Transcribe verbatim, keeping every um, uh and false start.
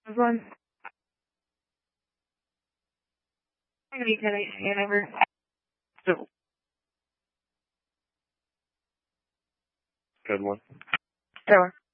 This one. I'm going to be ten eight Hanover. So. Good one. Tower.